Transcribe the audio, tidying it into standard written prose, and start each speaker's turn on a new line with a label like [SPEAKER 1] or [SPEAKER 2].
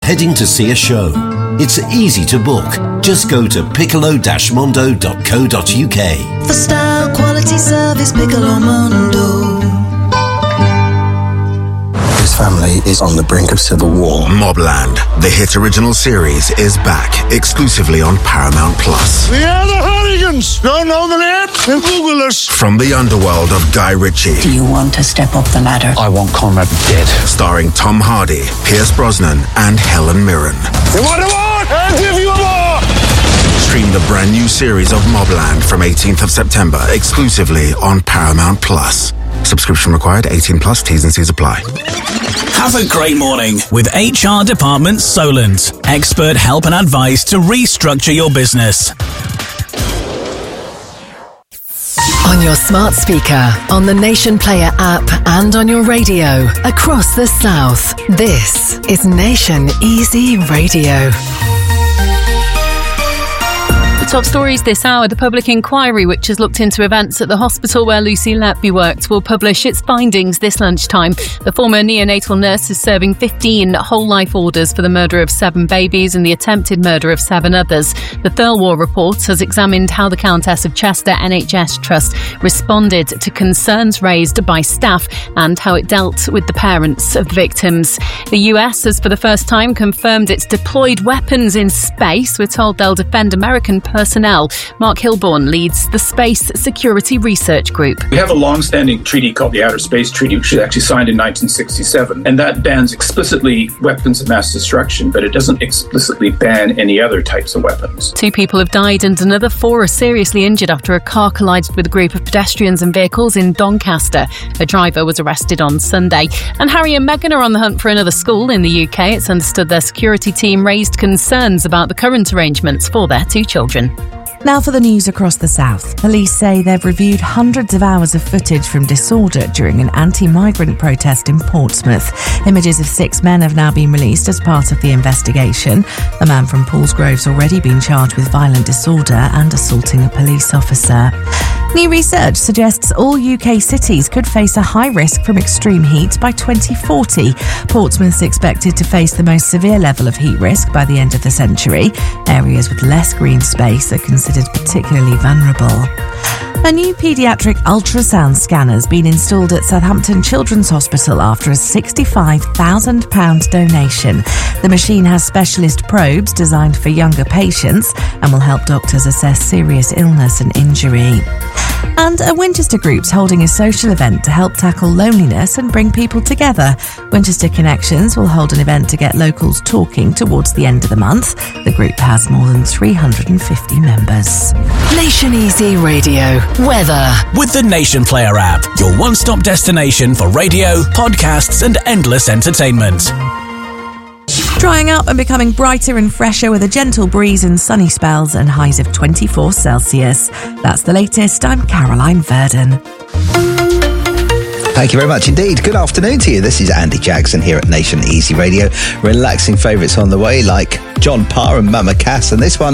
[SPEAKER 1] heading to see a show. It's easy to book. Just go to piccolo-mondo.co.uk.
[SPEAKER 2] For style, quality, service, Piccolo Mondo.
[SPEAKER 3] His family is on the brink of civil war.
[SPEAKER 4] Mobland, the hit original series, is back exclusively on Paramount Plus.
[SPEAKER 5] We are the Hooligans. Don't know the name? Then Google us.
[SPEAKER 4] From the underworld of Guy Ritchie.
[SPEAKER 6] Do you want to step up the ladder?
[SPEAKER 3] I want Conrad dead.
[SPEAKER 4] Starring Tom Hardy, Pierce Brosnan, and Helen Mirren.
[SPEAKER 5] You want a war? I'll give you a war.
[SPEAKER 4] Stream the brand new series of Mobland from 18th of September exclusively on Paramount Plus. Subscription required, 18 plus, T's and C's apply.
[SPEAKER 7] Have a great morning with HR Department Solent. Expert help and advice to restructure your business.
[SPEAKER 8] On your smart speaker, on the Nation Player app, and on your radio across the South. This is Nation Easy Radio.
[SPEAKER 9] Top stories this hour. The public inquiry, which has looked into events at the hospital where Lucy Letby worked, will publish its findings this lunchtime. The former neonatal nurse is serving 15 whole life orders for the murder of 7 babies and the attempted murder of 7 others. The Thirlwall report has examined how the Countess of Chester NHS Trust responded to concerns raised by staff and how it dealt with the parents of the victims. The US has for the first time confirmed it's deployed weapons in space. We're told they'll defend American personnel. Mark Hilborn leads the Space Security Research Group.
[SPEAKER 10] We have a long-standing treaty called the Outer Space Treaty, which was actually signed in 1967, and that bans explicitly weapons of mass destruction, but it doesn't explicitly ban any other types of weapons.
[SPEAKER 9] 2 people have died and another 4 are seriously injured after a car collided with a group of pedestrians and vehicles in Doncaster. A driver was arrested on Sunday. And Harry and Meghan are on the hunt for another school in the UK. It's understood their security team raised concerns about the current arrangements for their 2 children.
[SPEAKER 11] Now for the news across the South. Police say they've reviewed hundreds of hours of footage from disorder during an anti-migrant protest in Portsmouth. Images of 6 men have now been released as part of the investigation. A man from Paulsgrove's already been charged with violent disorder and assaulting a police officer. New research suggests all UK cities could face a high risk from extreme heat by 2040. Portsmouth's expected to face the most severe level of heat risk by the end of the century. Areas with less green space are considered particularly vulnerable. A new paediatric ultrasound scanner has been installed at Southampton Children's Hospital after a £65,000 donation. The machine has specialist probes designed for younger patients and will help doctors assess serious illness and injury. And a Winchester group's holding a social event to help tackle loneliness and bring people together. Winchester Connections will hold an event to get locals talking towards the end of the month. The group has more than 350 members.
[SPEAKER 8] Nation Easy Radio. Weather.
[SPEAKER 7] With the Nation Player app, your one-stop destination for radio, podcasts and endless entertainment.
[SPEAKER 11] Drying up and becoming brighter and fresher with a gentle breeze and sunny spells and highs of 24 Celsius. That's the latest. I'm Caroline Verdon.
[SPEAKER 12] Thank you very much indeed. Good afternoon to you. This is Andy Jackson here at Nation Easy Radio. Relaxing favourites on the way like John Parr and Mama Cass, and this one